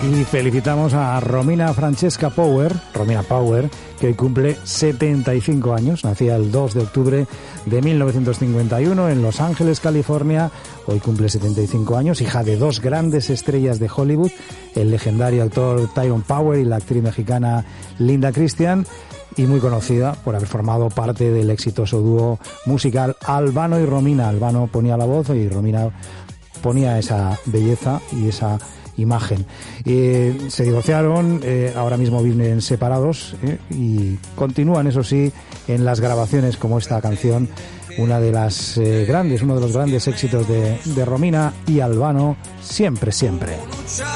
Y felicitamos a Romina Francesca Power, Romina Power, que hoy cumple 75 años. Nacía el 2 de octubre de 1951 en Los Ángeles, California. Hoy cumple 75 años, hija de dos grandes estrellas de Hollywood, el legendario actor Tyrone Power y la actriz mexicana Linda Christian, y muy conocida por haber formado parte del exitoso dúo musical Albano y Romina. Albano ponía la voz y Romina ponía esa belleza y esa imagen. Se divorciaron, ahora mismo viven separados y continúan, eso sí, en las grabaciones como esta canción, uno de los grandes éxitos de Romina y Albano, Siempre, Siempre.